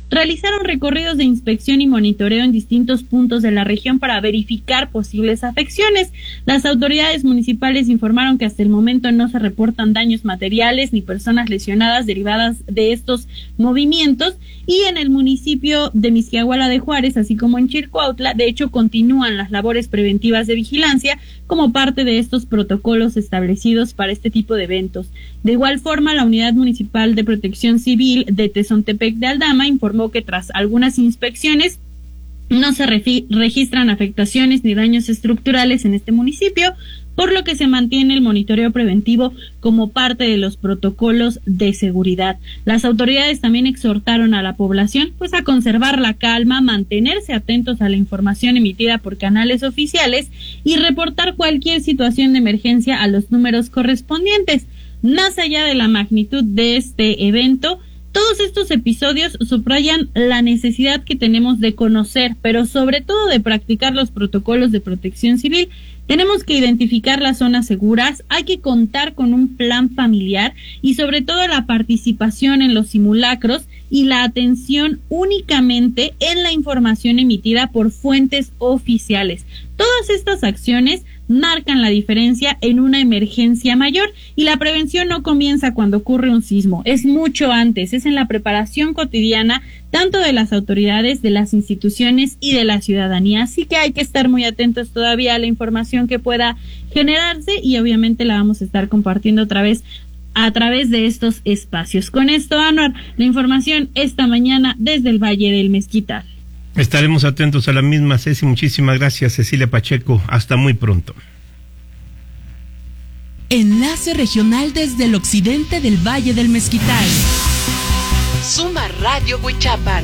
realizaron recorridos de inspección y monitoreo en distintos puntos de la región para verificar posibles afecciones. Las autoridades municipales informaron que hasta el momento no se reportan daños materiales ni personas lesionadas derivadas de estos movimientos, y en el municipio de Mixquiahuala de Juárez, así como en Chilcuautla, de hecho continúan las labores preventivas de vigilancia como parte de estos protocolos establecidos para este tipo de eventos. De igual forma, la Unidad Municipal de Protección Civil de Tezontepec de Aldama informó que tras algunas inspecciones no se registran afectaciones ni daños estructurales en este municipio, por lo que se mantiene el monitoreo preventivo como parte de los protocolos de seguridad. Las autoridades también exhortaron a la población a conservar la calma, mantenerse atentos a la información emitida por canales oficiales y reportar cualquier situación de emergencia a los números correspondientes. Más allá de la magnitud de este evento, todos estos episodios subrayan la necesidad que tenemos de conocer, pero sobre todo de practicar los protocolos de protección civil. Tenemos que identificar las zonas seguras, hay que contar con un plan familiar y sobre todo la participación en los simulacros y la atención únicamente en la información emitida por fuentes oficiales. Todas estas acciones marcan la diferencia en una emergencia mayor, y la prevención no comienza cuando ocurre un sismo, es mucho antes, es en la preparación cotidiana tanto de las autoridades, de las instituciones y de la ciudadanía. Así que hay que estar muy atentos todavía a la información que pueda generarse, y obviamente la vamos a estar compartiendo otra vez a través de estos espacios. Con esto, Anuar, la información esta mañana desde el Valle del Mezquital. Estaremos atentos a la misma, Ceci. Muchísimas gracias, Cecilia Pacheco. Hasta muy pronto. Enlace regional desde el occidente del Valle del Mezquital. Suma Radio Huichapan.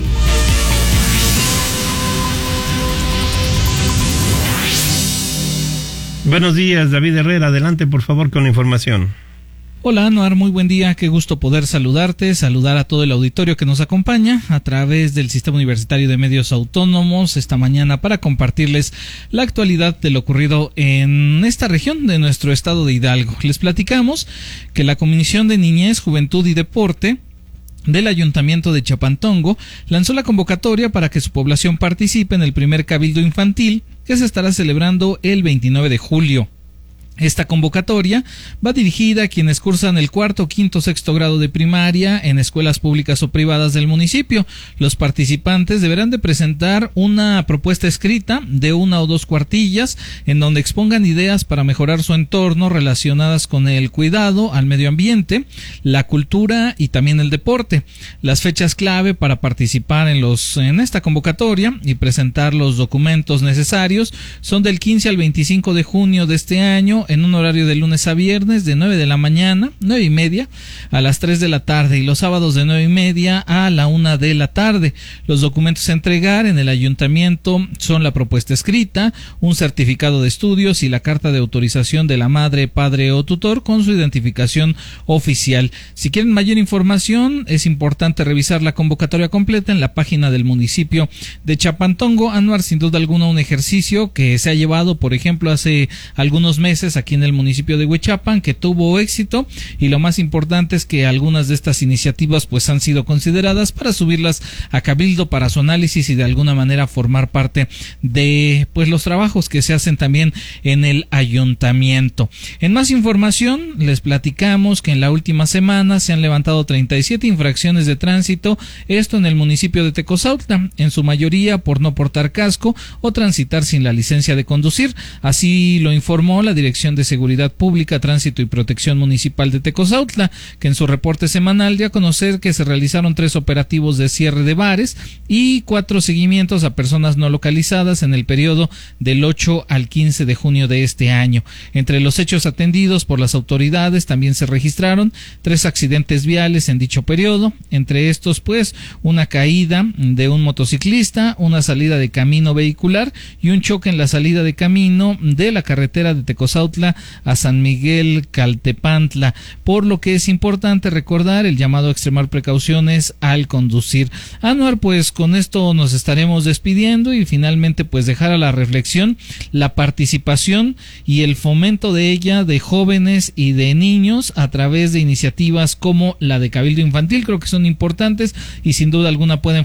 Buenos días, David Herrera. Adelante, por favor, con la información. Hola, Anuar, muy buen día, qué gusto poder saludarte, saludar a todo el auditorio que nos acompaña a través del Sistema Universitario de Medios Autónomos esta mañana para compartirles la actualidad de lo ocurrido en esta región de nuestro estado de Hidalgo. Les platicamos que la Comisión de Niñez, Juventud y Deporte del Ayuntamiento de Chapantongo lanzó la convocatoria para que su población participe en el primer Cabildo Infantil que se estará celebrando el 29 de julio. Esta convocatoria va dirigida a quienes cursan el cuarto, quinto, sexto grado de primaria en escuelas públicas o privadas del municipio. Los participantes deberán de presentar una propuesta escrita de 1 o 2 cuartillas en donde expongan ideas para mejorar su entorno relacionadas con el cuidado al medio ambiente, la cultura y también el deporte. Las fechas clave para participar en esta convocatoria y presentar los documentos necesarios son del 15 al 25 de junio de este año, en un horario de lunes a viernes de 9 de la mañana, 9:30 a las 3 de la tarde, y los sábados de 9:30 a la 1 de la tarde. Los documentos a entregar en el ayuntamiento son la propuesta escrita, un certificado de estudios y la carta de autorización de la madre, padre o tutor con su identificación oficial. Si quieren mayor información, es importante revisar la convocatoria completa en la página del municipio de Chapantongo. Anuar, sin duda alguna, un ejercicio que se ha llevado, por ejemplo, hace algunos meses aquí en el municipio de Huichapan, que tuvo éxito, y lo más importante es que algunas de estas iniciativas pues han sido consideradas para subirlas a Cabildo para su análisis y de alguna manera formar parte de pues los trabajos que se hacen también en el ayuntamiento. En más información, les platicamos que en la última semana se han levantado 37 infracciones de tránsito, esto en el municipio de Tecozautla, en su mayoría por no portar casco o transitar sin la licencia de conducir. Así lo informó la Dirección de Seguridad Pública, Tránsito y Protección Municipal de Tecozautla, que en su reporte semanal dio a conocer que se realizaron 3 operativos de cierre de bares y 4 seguimientos a personas no localizadas en el periodo del 8 al 15 de junio de este año. Entre los hechos atendidos por las autoridades también se registraron 3 accidentes viales en dicho periodo, entre estos pues una caída de un motociclista, una salida de camino vehicular y un choque en la salida de camino de la carretera de Tecozautla a San Miguel Caltepantla, por lo que es importante recordar el llamado a extremar precauciones al conducir. Anuar, pues con esto nos estaremos despidiendo y finalmente pues dejar a la reflexión la participación y el fomento de ella de jóvenes y de niños a través de iniciativas como la de Cabildo Infantil. Creo que son importantes y sin duda alguna pueden